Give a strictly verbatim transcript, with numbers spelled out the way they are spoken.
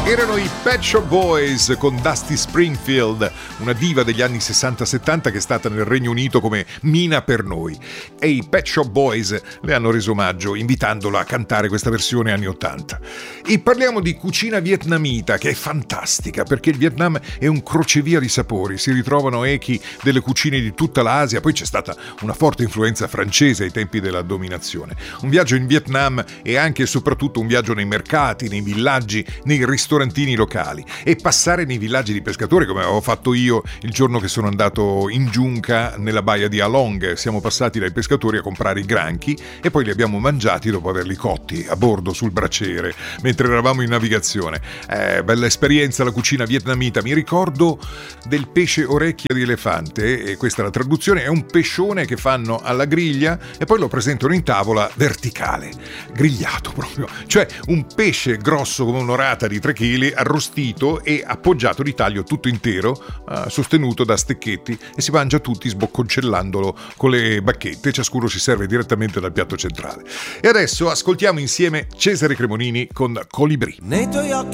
Erano i Pet Shop Boys con Dusty Springfield, una diva degli anni sessanta settanta che è stata nel Regno Unito come Mina per noi. E i Pet Shop Boys le hanno reso omaggio invitandola a cantare questa versione anni ottanta. E parliamo di cucina vietnamita, che è fantastica perché il Vietnam è un crocevia di sapori. Si ritrovano echi delle cucine di tutta l'Asia, poi c'è stata una forte influenza francese ai tempi della dominazione. Un viaggio in Vietnam è anche e soprattutto un viaggio nei mercati, nei villaggi, nei ristorantini locali, e passare nei villaggi di pescatori come avevo fatto io il giorno che sono andato in giunca nella baia di Along. Siamo passati dai pescatori a comprare i granchi e poi li abbiamo mangiati dopo averli cotti a bordo sul braciere mentre eravamo in navigazione. Eh, bella esperienza la cucina vietnamita. Mi ricordo del pesce orecchia di elefante, e questa è la traduzione. È un pescione che fanno alla griglia e poi lo presentano in tavola verticale, grigliato proprio, cioè un pesce grosso come un'orata di tre chili arrostito e appoggiato di taglio tutto intero, uh, sostenuto da stecchetti, e si mangia tutti sbocconcellandolo con le bacchette. Ciascuno si serve direttamente dal piatto centrale. E adesso ascoltiamo insieme Cesare Cremonini con Colibrì. Nei tuoi occhi